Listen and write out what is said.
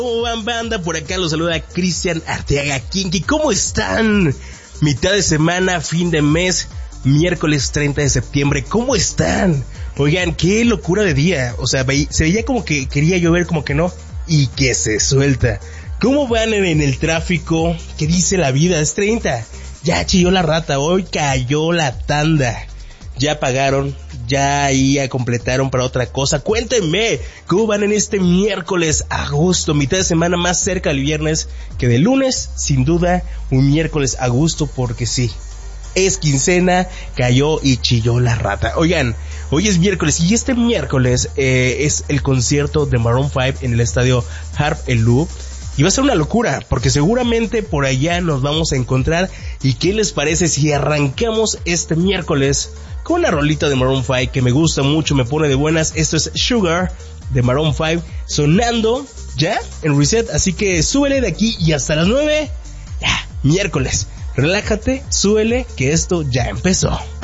¿Cómo van, banda? Por acá los saluda Cristian Arteaga Kinky. ¿Cómo están? Mitad de semana, fin de mes, miércoles 30 de septiembre. ¿Cómo están? Oigan, qué locura de día. O sea, se veía como que quería llover, como que no. Y que se suelta. ¿Cómo van en el tráfico? ¿Qué dice la vida? Es 30. Ya chilló la rata, hoy cayó la tanda. Ya pagaron, ya ahí completaron para otra cosa. Cuéntenme, ¿cómo van en este miércoles, agosto, mitad de semana más cerca del viernes que del lunes? Sin duda, un miércoles a gusto porque sí, es quincena, cayó y chilló la rata. Oigan, hoy es miércoles y este miércoles es el concierto de Maroon 5 en el estadio Harp El Louvre. Y va a ser una locura, porque seguramente por allá nos vamos a encontrar. ¿Y qué les parece si arrancamos este miércoles con una rolita de Maroon 5 que me gusta mucho, me pone de buenas? Esto es Sugar de Maroon 5 sonando ya en Reset, así que súbele de aquí y hasta las 9, ya, miércoles. Relájate, súbele, que esto ya empezó.